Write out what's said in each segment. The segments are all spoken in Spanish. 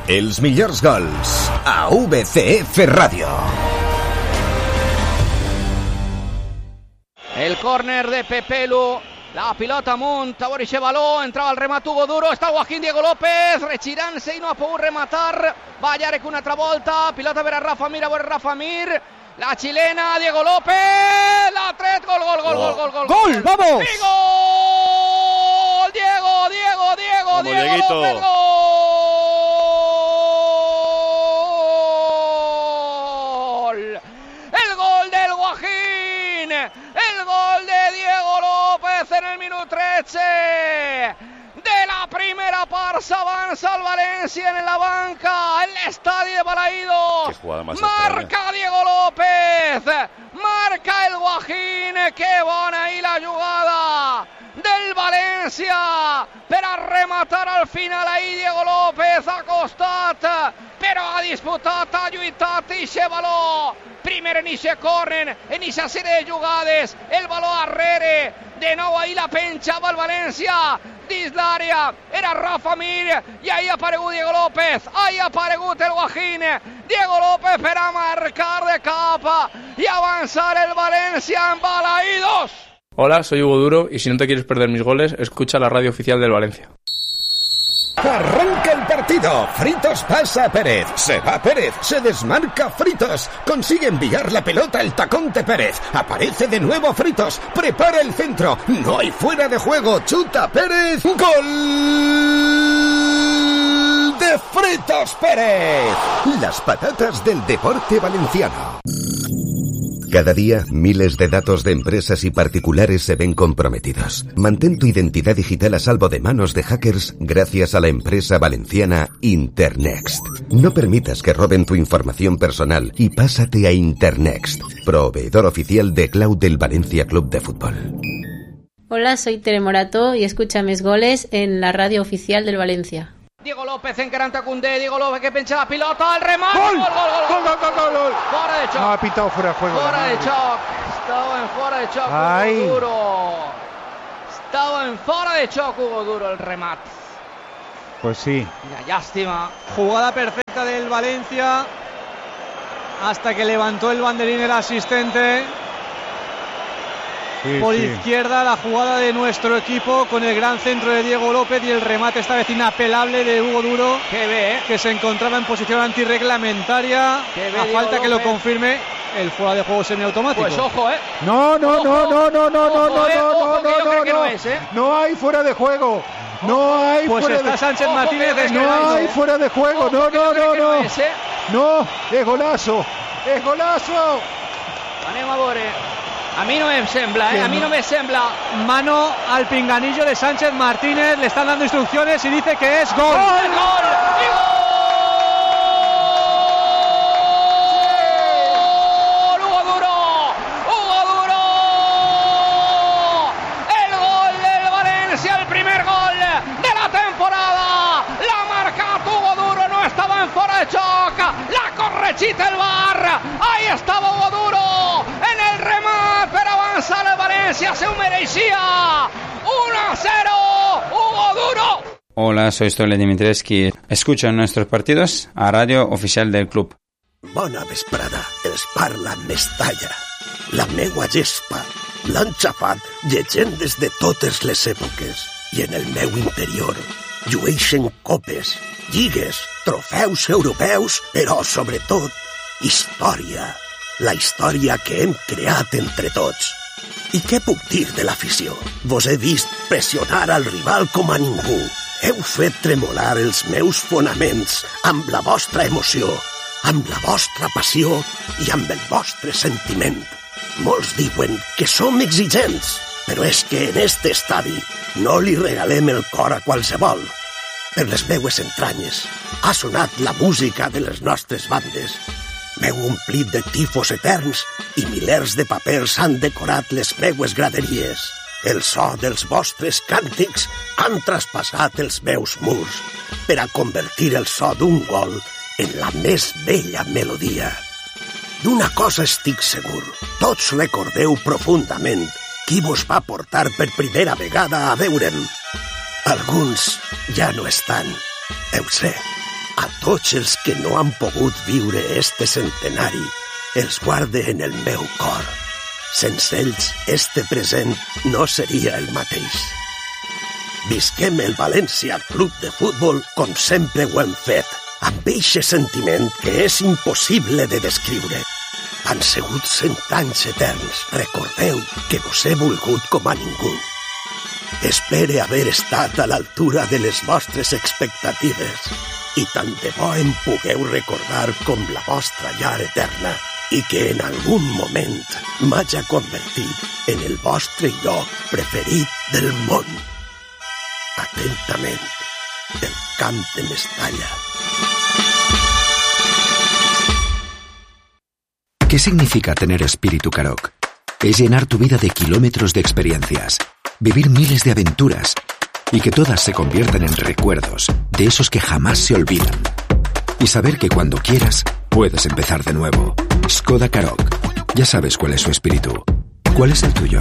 Els millors gols a VCF Ràdio. El córner de Pepelu, la pilota amunt, a Boris baló, entrava el remat Hugo Duro, està el Joaquín Diego López, regirant-se i no ha pogut rematar, va Yarek una altra volta, pilota per a Rafa Mir, a veure Rafa Mir, la xilena, Diego López, l'ha tret, gol, vamos! ¡Y gol! Diego López, gol! El gol del Joaquín, el gol de Diego López en el minuto 13 de la primera part. S'avança el València en la banca, en l'estadi de Balaídos. Marca Diego López, marca el Joaquín. Que bona ahí la jugada del València per a rematar al final. Ahí Diego López ha costat, però ha disputat, ha lluitat i se baló. Primer en ixe córner, en ixa sèrie de jugades, el baló arrere, de nou ahí la penjava el València dins l'àrea, era Rafa Mir i ahí ha aparegut Diego López, ahí ha aparegut el Joaquín, Diego López per a marcar de cap y avanzar el Valencia en Balaídos. Hola, soy Hugo Duro y si no te quieres perder mis goles, escucha la radio oficial del Valencia. Arranca el partido. Fritos pasa a Pérez. Se va Pérez. Se desmarca Fritos. Consigue enviar la pelota al tacón de Pérez. Aparece de nuevo Fritos. Prepara el centro. No hay fuera de juego. Chuta Pérez. ¡Gol de Fritos Pérez! Las patatas del deporte valenciano. Cada día, miles de datos de empresas y particulares se ven comprometidos. Mantén tu identidad digital a salvo de manos de hackers gracias a la empresa valenciana Internext. No permitas que roben tu información personal y pásate a Internext, proveedor oficial de cloud del Valencia Club de Fútbol. Hola, soy Tere Morató y escucha mis goles en la radio oficial del Valencia. Diego López encarant a Koundé, Diego López que pencha la pilota, el remate, ¡Gol! Gol. Fuera de choc. No, ha pitado fuera de juego. Fuera de choc. Estaba en fuera de choc Hugo Duro. Estaba en fuera de choc Hugo Duro el remate. Pues sí. La lástima. Jugada perfecta del Valencia hasta que levantó el banderín el asistente. Por izquierda la jugada de nuestro equipo con el gran centro de Diego López y el remate esta vez inapelable de Hugo Duro, que se encontraba en posición antirreglamentaria. A falta que lo confirme el fuera de juego semiautomático. Pues ojo, No. No hay fuera de juego. No hay pues fuera está de Sánchez Martínez. No hay fuera de juego. No. No, es golazo. Es golazo. Anem a veure. A mi no me sembla, a mi no me sembla. Mano al pinganillo de Sánchez Martínez, le están dando instrucciones y dice que es gol. ¡Gol! ¡Hugo Duro! El gol del Valencia, el primer gol de la temporada. La marca Hugo Duro, no estaba en fuera de choc. La corregita el VAR. Ahí estaba Hugo Duro en el remate. Per avançar el Valencia, se ho mereixia. 1-0, Hugo Duro. Hola, soy Stole Dimitrescu. Escucho nuestros partidos a radio oficial del club. Bona vesprada, els parla Mestalla. La meua gespa l'han xafat llegendes de totes les èpoques i en el meu interior llueixen copes, lligues, trofeus europeus, però sobretot història. La història que hem creat entre tots. I què puc dir de l'afició? Vos he vist pressionar al rival com a ningú. Heu fet tremolar els meus fonaments amb la vostra emoció, amb la vostra passió i amb el vostre sentiment. Molts diuen que som exigents, però és que en este estadi no li regalem el cor a qualsevol. Per les meues entranyes ha sonat la música de les nostres bandes. M'heu omplit de tifos eterns i milers de papers han decorat les meues graderies. El so dels vostres càntics han traspassat els meus murs per a convertir el so d'un gol en la més bella melodia. D'una cosa estic segur, tots recordeu profundament qui vos va portar per primera vegada a veure'm. Alguns ja no estan, ho sé. A tots els que no han pogut viure este centenari, els guarde en el meu cor. Sense ells, este present no seria el mateix. Visquem el València Club de Futbol com sempre ho hem fet, amb eixe sentiment que és impossible de descriure. Han sigut 100 anys eterns, recordeu que vos he volgut com a ningú. Espere haver estat a l'altura de les vostres expectatives i tant de bo em pugueu recordar com la vostra llar eterna i que en algun moment m'haja convertit en el vostre lloc preferit del món. Atentament, del Camp de Mestalla. ¿Qué significa tener espíritu Karoq? Es llenar tu vida de kilómetros de experiencias, vivir miles de aventuras y que todas se conviertan en recuerdos de esos que jamás se olvidan. Y saber que cuando quieras, puedes empezar de nuevo. Skoda Karoq. Ya sabes cuál es su espíritu. ¿Cuál es el tuyo?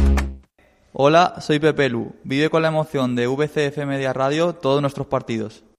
Hola, soy Pepe Lu. Vive con la emoción de VCF Media Radio todos nuestros partidos.